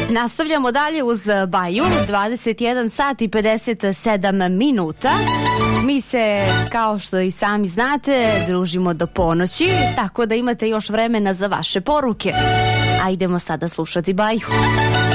Nastavljamo dalje uz Baju, 21 sat i 57 minuta. Mi se, kao što i sami znate, družimo do ponoći, tako da imate još vremena za vaše poruke. A idemo sada slušati Baju.